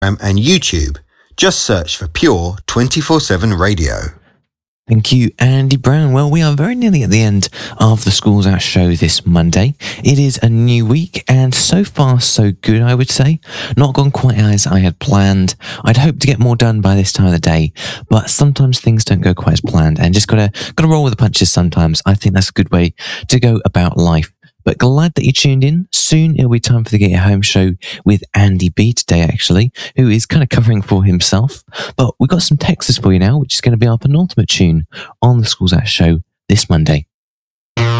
and YouTube. Just search for Pure 24/7 Radio. Thank you, Andy Brown. Well, we are very nearly at the end of the Schools Out show this Monday. It is a new week, and so far, so good, I would say. Not gone quite as I had planned. I'd hoped to get more done by this time of the day, but sometimes things don't go quite as planned, and just gotta roll with the punches sometimes. I think that's a good way to go about life. But glad that you tuned in. Soon it'll be time for the Get Your Home show with Andy B today, actually, who is kind of covering for himself. But we've got some Texas for you now, which is going to be our penultimate tune on the Schools Out show this Monday.